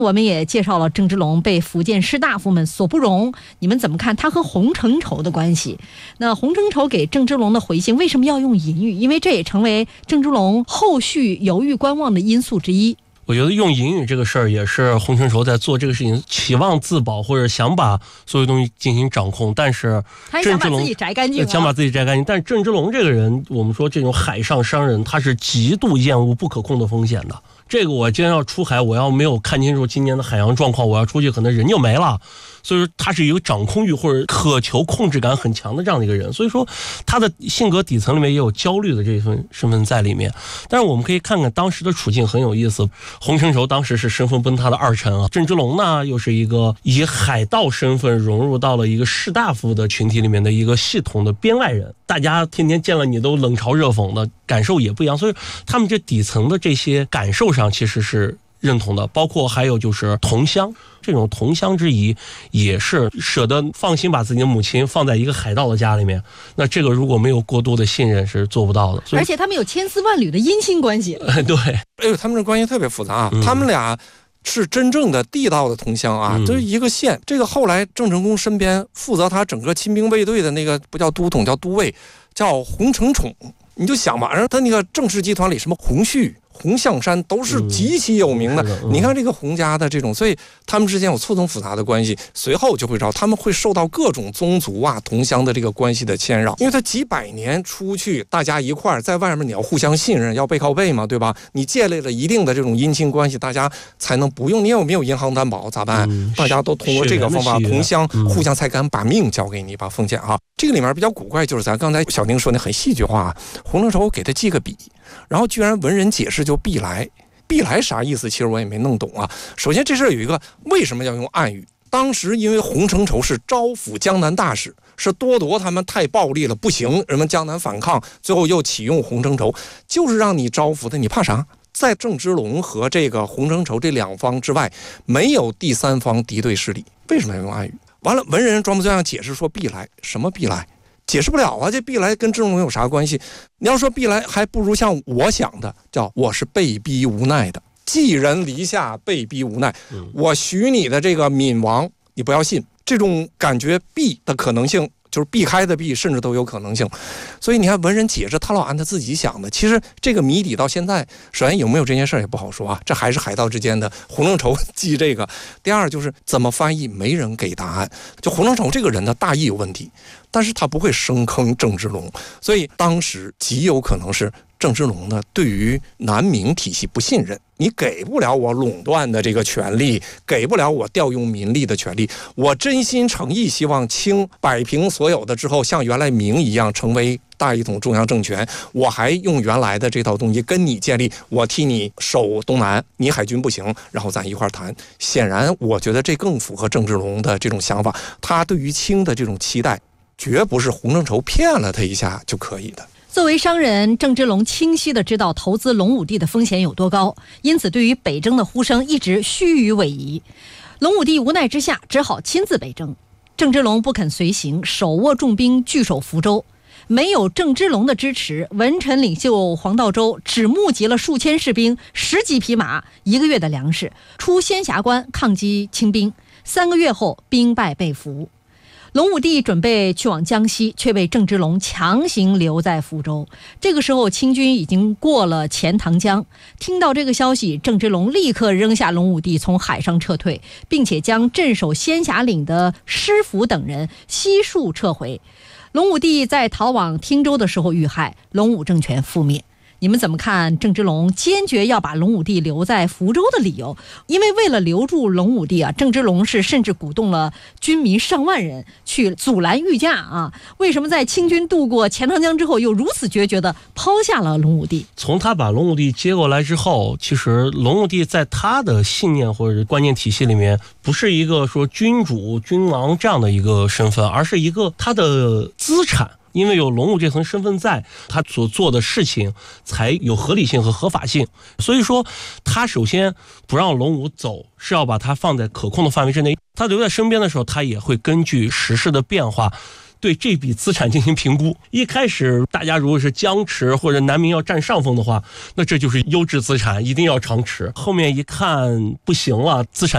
我们也介绍了郑芝龙被福建士大夫们所不容，你们怎么看他和洪承畴的关系？那洪承畴给郑芝龙的回信为什么要用隐语？因为这也成为郑芝龙后续犹豫观望的因素之一。 我觉得用隐语这个事儿也是洪承畴在做这个事情期望自保，或者想把所有东西进行掌控，但是郑芝龙想把自己摘干净， 想把自己摘干净。但是郑芝龙这个人，我们说这种海上商人，他是极度厌恶不可控的风险的。这个我今天要出海，我要没有看清楚今年的海洋状况，我要出去可能人就没了。所以说他是一个掌控欲或者渴求控制感很强的这样的一个人，所以说他的性格底层里面也有焦虑的这份身份在里面。但是我们可以看看当时的处境很有意思，洪承畴当时是身份崩塌的二臣啊，郑芝龙呢又是一个以海盗身份融入到了一个士大夫的群体里面的一个系统的编外人，大家天天见了你都冷嘲热讽的，感受也不一样，所以他们这底层的这些感受上其实是认同的。包括还有就是同乡，这种同乡之谊也是舍得放心把自己的母亲放在一个海盗的家里面，那这个如果没有过多的信任是做不到的。 而且他们有千丝万缕的姻亲关系。 对， 哎呦，他们这关系特别复杂啊，他们俩是真正的地道的同乡啊，这是一个县。这个后来郑成功身边负责他整个亲兵卫队的那个不叫都统，叫都尉，叫洪承宠。你就想吧，他那个郑氏集团里什么洪旭、洪象山都是极其有名的。你看这个洪家的这种，所以他们之间有错综复杂的关系。随后就会知道，他们会受到各种宗族啊、同乡的这个关系的牵扰，因为他几百年出去，大家一块儿在外面，你要互相信任，要背靠背嘛，对吧？你建立了一定的这种姻亲关系，大家才能不用你有没有银行担保咋办？大家都通过这个方法，同乡互相才敢把命交给你，把封建啊。这个里面比较古怪，就是咱刚才小宁说的很戏剧化，洪承畴给他记个笔，然后居然文人解释就必来。必来啥意思？其实我也没弄懂啊。首先这事儿有一个为什么要用暗语？当时因为洪承畴是招抚江南大使，是多铎他们太暴力了，不行，人们江南反抗，最后又启用洪承畴，就是让你招抚的，你怕啥？在郑芝龙和这个洪承畴这两方之外，没有第三方敌对势力，为什么要用暗语？完了，文人装模作样解释说必来，什么必来？解释不了啊，这必来跟郑芝龙有啥关系？你要说必来，还不如像我想的，叫我是被逼无奈的，寄人篱下，被逼无奈。我许你的这个闵王，你不要信，这种感觉避的可能性，就是避开的避，甚至都有可能性。所以你看文人解释，他老按他自己想的。其实这个谜底到现在，首先有没有这件事也不好说啊，这还是海盗之间的。洪承畴记这个，第二就是怎么翻译，没人给答案。就洪承畴这个人的大意有问题，但是他不会深坑郑芝龙，所以当时极有可能是郑芝龙呢对于南明体系不信任，你给不了我垄断的这个权利，给不了我调用民力的权利，我真心诚意希望清摆平所有的之后，像原来明一样成为大一统中央政权，我还用原来的这套东西跟你建立，我替你守东南，你海军不行，然后咱一块谈。显然我觉得这更符合郑芝龙的这种想法，他对于清的这种期待绝不是洪承畴骗了他一下就可以的。 作为商人，郑芝龙清晰地知道投资龙武帝的风险有多高，因此对于北征的呼声一直虚与委蛇。龙武帝无奈之下只好亲自北征，郑芝龙不肯随行，手握重兵据守福州。没有郑芝龙的支持，文臣领袖黄道周只募集了数千士兵、10几匹马、1个月的粮食，出仙霞关抗击清兵。3个月后，兵败被俘。龙武帝准备去往江西，却被郑芝龙强行留在福州。这个时候清军已经过了钱塘江，听到这个消息，郑芝龙立刻扔下龙武帝从海上撤退，并且将镇守仙霞岭的施福等人悉数撤回。龙武帝在逃往汀州的时候遇害，龙武政权覆灭。你们怎么看郑芝龙坚决要把龙武帝留在福州的理由？因为为了留住龙武帝啊，郑芝龙是甚至鼓动了军民上万人去阻拦御驾啊。为什么在清军渡过钱塘江之后，又如此决绝地抛下了龙武帝？ 从他把龙武帝接过来之后，其实龙武帝在他的信念或者观念体系里面，不是一个说君主君王这样的一个身份，而是一个他的资产。因为有龙武这层身份在，他所做的事情才有合理性和合法性。所以说他首先不让龙武走，是要把他放在可控的范围之内。他留在身边的时候，他也会根据时事的变化对这笔资产进行评估。一开始大家如果是僵持或者南明要占上风的话，那这就是优质资产，一定要长持。后面一看不行了，资产